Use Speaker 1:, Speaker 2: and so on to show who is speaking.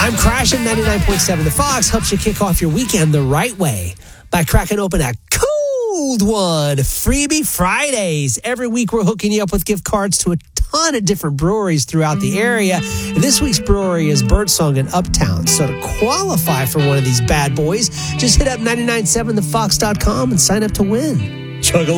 Speaker 1: I'm crashing 99.7. The Fox helps you kick off your weekend the right way by cracking open a cold one. Freebie Fridays. Every week we're hooking you up with gift cards to a ton of different breweries throughout the area. And this week's brewery is Birdsong in Uptown. So to qualify for one of these bad boys, just hit up 997thefox.com and sign up to win.
Speaker 2: Chug